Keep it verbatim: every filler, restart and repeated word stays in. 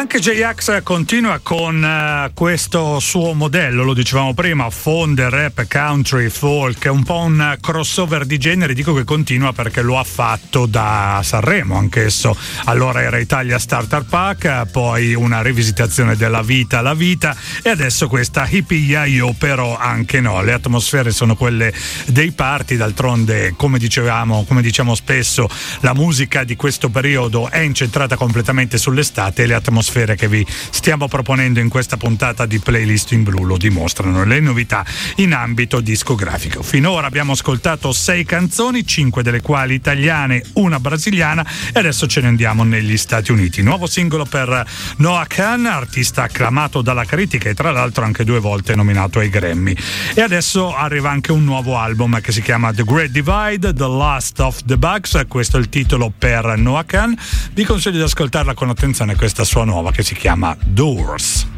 Anche J-Ax continua con uh, questo suo modello, lo dicevamo prima, fonde rap, country, folk, un po' un crossover di generi. Dico che continua perché lo ha fatto da Sanremo anch'esso. Allora era Italia Starter Pack, poi una rivisitazione della Vita la Vita e adesso questa Hippie Io, però anche no. Le atmosfere sono quelle dei party, d'altronde come dicevamo, come diciamo spesso, la musica di questo periodo è incentrata completamente sull'estate e le atmosfere che vi stiamo proponendo in questa puntata di Playlist in Blu lo dimostrano, le novità in ambito discografico. Finora abbiamo ascoltato sei canzoni, cinque delle quali italiane, una brasiliana, e adesso ce ne andiamo negli Stati Uniti. Nuovo singolo per Noah Kahan, artista acclamato dalla critica e tra l'altro anche due volte nominato ai Grammy. E adesso arriva anche un nuovo album che si chiama The Great Divide, The Last of the Bugs, questo è il titolo per Noah Kahan. Vi consiglio di ascoltarla con attenzione, questa sua nuova che si chiama Doors.